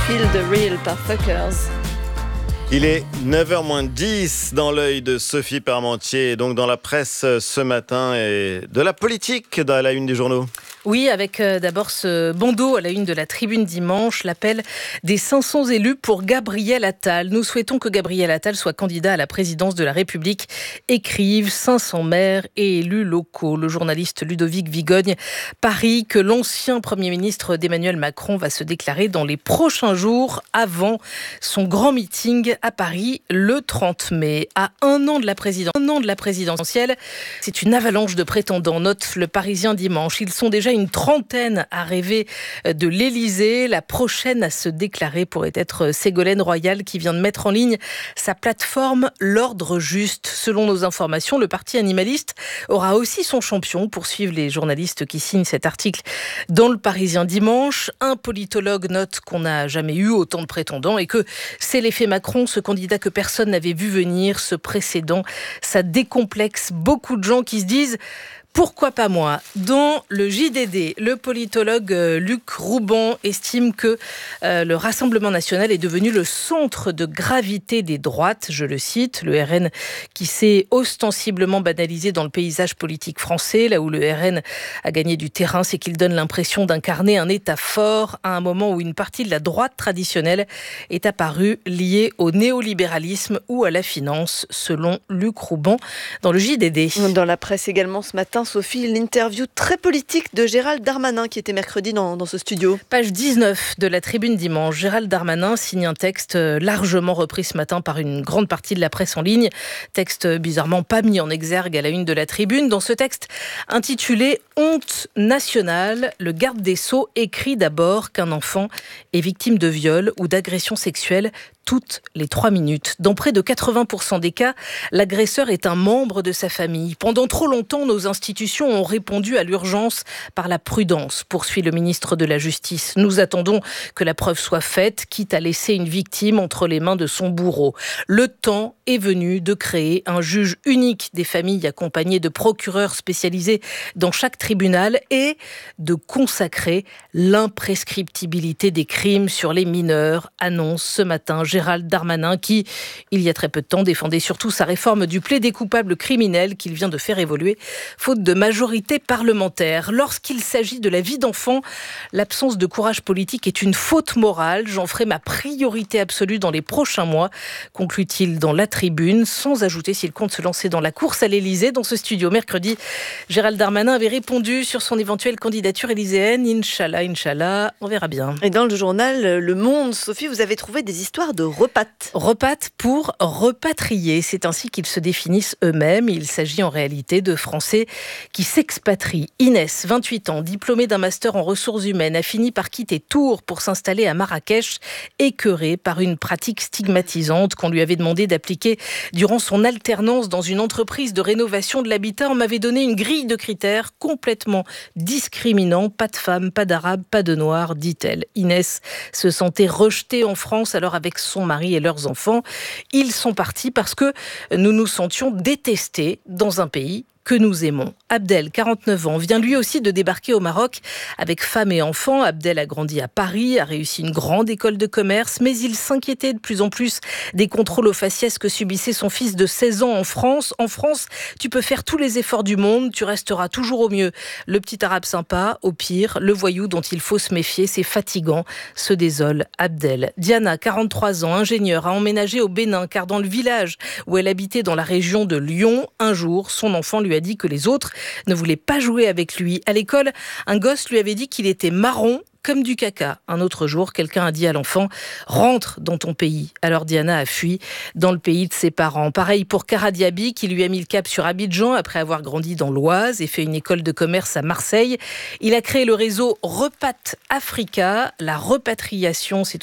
Feel the Real par Fuckers. Il est 9h-10 dans l'œil de Sophie Parmentier, et donc dans la presse ce matin, et de la politique dans la une des journaux. Oui, avec d'abord ce bandeau à la une de la Tribune dimanche, l'appel des 500 élus pour Gabriel Attal. Nous souhaitons que Gabriel Attal soit candidat à la présidence de la République, écrivent 500 maires et élus locaux. Le journaliste Ludovic Vigogne parie que l'ancien Premier ministre d'Emmanuel Macron va se déclarer dans les prochains jours avant son grand meeting à Paris le 30 mai. À un an de la présidentielle, c'est une avalanche de prétendants, note le Parisien dimanche. Ils sont déjà une trentaine à rêver de l'Élysée. La prochaine à se déclarer pourrait être Ségolène Royal, qui vient de mettre en ligne sa plateforme L'Ordre Juste. Selon nos informations, le parti animaliste aura aussi son champion, poursuivent les journalistes qui signent cet article dans le Parisien dimanche. Un politologue note qu'on n'a jamais eu autant de prétendants et que c'est l'effet Macron, ce candidat que personne n'avait vu venir, ce précédent. Ça décomplexe beaucoup de gens qui se disent: pourquoi pas moi ? Dans le JDD, le politologue Luc Rouban estime que le Rassemblement national est devenu le centre de gravité des droites. Je le cite, le RN qui s'est ostensiblement banalisé dans le paysage politique français. Là où le RN a gagné du terrain, c'est qu'il donne l'impression d'incarner un État fort à un moment où une partie de la droite traditionnelle est apparue liée au néolibéralisme ou à la finance, selon Luc Rouban dans le JDD. Dans la presse également ce matin, Sophie, l'interview très politique de Gérald Darmanin qui était mercredi dans ce studio. Page 19 de la Tribune dimanche. Gérald Darmanin signe un texte largement repris ce matin par une grande partie de la presse en ligne. Texte bizarrement pas mis en exergue à la une de la Tribune. Dans ce texte intitulé « Honte nationale », le garde des Sceaux écrit d'abord qu'un enfant est victime de viol ou d'agression sexuelle toutes les 3 minutes. Dans près de 80% des cas, l'agresseur est un membre de sa famille. Pendant trop longtemps, nos institutions ont répondu à l'urgence par la prudence, poursuit le ministre de la Justice. Nous attendons que la preuve soit faite, quitte à laisser une victime entre les mains de son bourreau. Le temps est venu de créer un juge unique des familles accompagné de procureurs spécialisés dans chaque tribunal et de consacrer l'imprescriptibilité des crimes sur les mineurs, annonce ce matin Gérald Darmanin qui, il y a très peu de temps, défendait surtout sa réforme du plaidé-coupable criminel qu'il vient de faire évoluer, faute de majorité parlementaire. Lorsqu'il s'agit de la vie d'enfant, l'absence de courage politique est une faute morale. J'en ferai ma priorité absolue dans les prochains mois, conclut-il dans la Tribune, sans ajouter s'il compte se lancer dans la course à l'Élysée. Dans ce studio, mercredi, Gérald Darmanin avait répondu sur son éventuelle candidature élyséenne. Inch'Allah, Inch'Allah, on verra bien. Et dans le journal Le Monde, Sophie, vous avez trouvé des histoires de repates. Repates pour repatrier, c'est ainsi qu'ils se définissent eux-mêmes. Il s'agit en réalité de Français qui s'expatrient. Inès, 28 ans, diplômée d'un master en ressources humaines, a fini par quitter Tours pour s'installer à Marrakech, écœurée par une pratique stigmatisante qu'on lui avait demandé d'appliquer durant son alternance dans une entreprise de rénovation de l'habitat. On m'avait donné une grille de critères complètement discriminant. Pas de femmes, pas d'arabes, pas de noirs, dit-elle. Inès se sentait rejetée en France, alors avec son mari et leurs enfants. Ils sont partis parce que nous nous sentions détestés dans un pays que nous aimons. Abdel, 49 ans, vient lui aussi de débarquer au Maroc avec femme et enfants. Abdel a grandi à Paris, a réussi une grande école de commerce, mais il s'inquiétait de plus en plus des contrôles aux faciès que subissait son fils de 16 ans en France. En France, tu peux faire tous les efforts du monde, tu resteras toujours au mieux le petit arabe sympa, au pire, le voyou dont il faut se méfier, c'est fatigant, se désole Abdel. Diana, 43 ans, ingénieure, a emménagé au Bénin, car dans le village où elle habitait dans la région de Lyon, un jour, son enfant lui a dit que les autres ne voulaient pas jouer avec lui. À l'école, un gosse lui avait dit qu'il était marron comme du caca. Un autre jour, quelqu'un a dit à l'enfant « Rentre dans ton pays ». Alors Diana a fui dans le pays de ses parents. Pareil pour Kara Diaby, qui lui a mis le cap sur Abidjan après avoir grandi dans l'Oise et fait une école de commerce à Marseille. Il a créé le réseau Repat Africa. La repatriation, c'est